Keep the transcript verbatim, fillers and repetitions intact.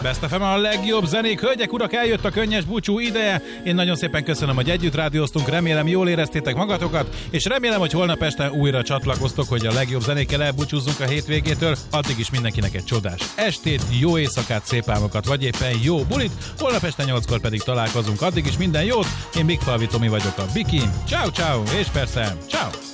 Best ef em a legjobb zenék, hölgyek, urak, eljött a könnyes búcsú ideje. Én nagyon szépen köszönöm, hogy együtt rádióztunk, remélem jól éreztétek magatokat, és remélem, hogy holnap este újra csatlakoztok, hogy a legjobb zenékkel elbúcsúzzunk a hétvégétől. Addig is mindenkinek egy csodás estét, jó éjszakát, szép álmokat, vagy éppen jó bulit. Holnap este nyolckor pedig találkozunk. Addig is minden jót. Én Big Falvi Tomi vagyok, a Biki. Ciao, ciao, és persze, ciao.